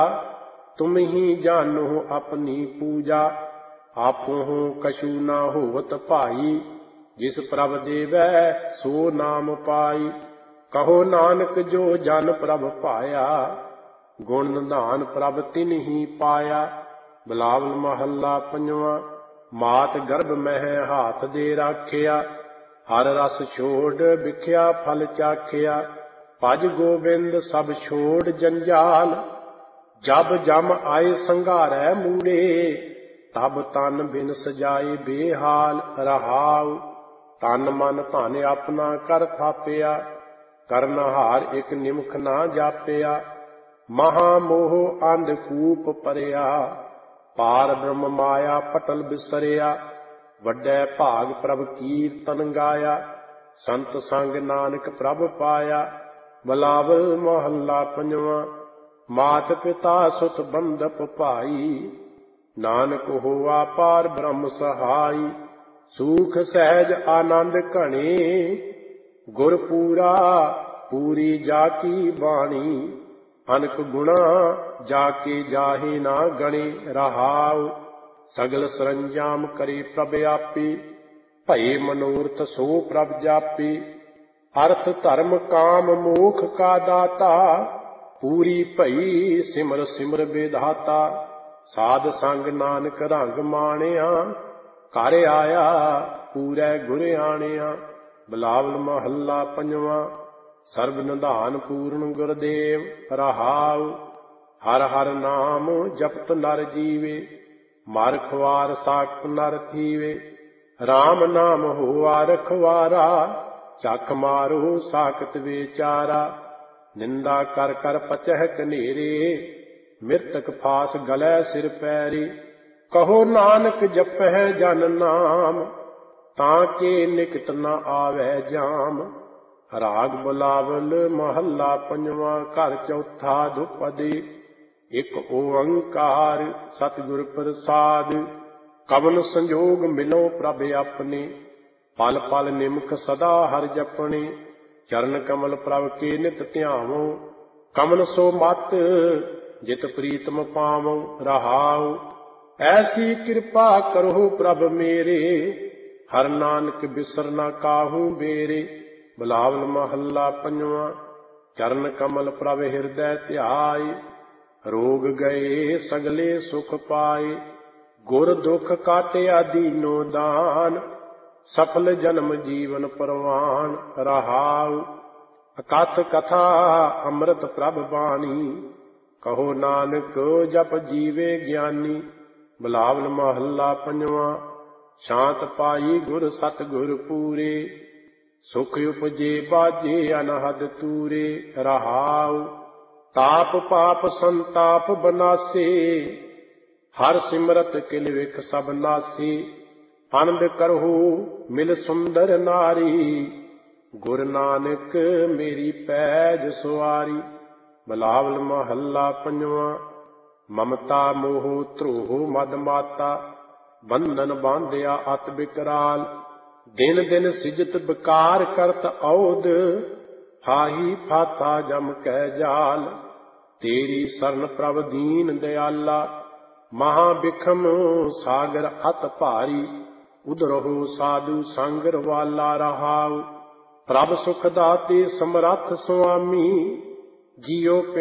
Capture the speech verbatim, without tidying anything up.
तुम ही जानो अपनी पूजा। आपो कछु ना होवत भाई, जिस प्रभ देवै सो नाम पाई। कहो नानक जो जन प्रभ पाया, गुण निधान प्रभ तिन ही पाया। बिलावल महला पंजवा। मात गर्भ मह हाथ दे राखिया, हर रस छोड़ बिख्या फल चाखिया। भज गोबिंद सब छोड़ जंजाल, जब जम आए संघारै मूड़े। तब तन बिन सजाए बेहाल रहाउ, तन मन धन अपना कर थापिया। करनहार एक निमख ना जापिया, महामोह अंधकूप परिया। पार ब्रह्म माया पटल बिसरिया, वड्डे भाग प्रभ कीर्तन गाया। संत संग नानक प्रभ पाया। बिलावल महला पंजवा। मात पिता सुत बंधप भाई, नानक होवा पार ब्रह्म सहाई। सूख सहज आनंद घने, गुर पूरा पूरी जाकी बाणी। अनक गुणा जाके जाहि ना गणे रहाउ। सगल सरंजाम करे प्रभ आपी, भये मनोरथ सो प्रभ जापी। अर्थ धर्म काम मोख का दाता, पूरी भई सिमर सिमर विधाता। साध संग नानक रंग माणिया, घर आया पूरै गुर आणिया। बिलावल महला पंजवा। सर्ब निधान पूर्ण गुरदेव रहाउ। हर हर नाम जपत नर जीवे, मर खुआर साखत नर थीवे। राम नाम होआ रखवारा, चख मारो साखत विचारा। निंदा कर कर पचह कनेरे, मृतक फास गलै सिर पैरी। कहो नानक जपह जन नाम, ताके निकट न आवे जाम। राग बिलावल महला पंजवा। घर चौथा दुपदी। एक ओंकार सतगुर प्रसाद, कवन संजोग मिलो प्रभ अपने। पल पल निमख सदा हर जपने, चरण कमल प्रभ के नित ध्यावो। कमन सो मत जित प्रीतम पावो रहाउ। ऐसी कृपा करो प्रभ मेरे, हर नानक बिसर न काहू बेरे। बिलावल महला पंजवा। चरण कमल प्रभ हृदय ध्याय, रोग गए सगले सुख पाए। गुर दुख काटिया दीनो दान, सफल जन्म जीवन परवान रहाउ। अकथ कथा अमृत प्रभ बानी, कहो नानक जप जीवे ज्ञानी। बिलावल महला पंजवा। शांत पाई गुर सतगुर पूरे, सुख उपजे बाजे अनहद तूरे रहाउ। ताप पाप संताप बनासे, हर सिमरत किल विख सब नासी। आनंद करहु मिल सुंदर नारी, गुर नानक मेरी पैज सुआरी। बिलावल महला पंजवा। ममता मोह ध्रोह मद माता, बंधन बांधिया अत बिकराल। दिन दिन सिजत बिकार करत औद, फाही फाथा जम कै जाल। तेरी सरन प्रभ दीन दयाला, महा बिखम सागर अत भारी। उधरहु साधु संग वाला रहाउ। प्रभ सुख दाते समरथ सुआमी, जियो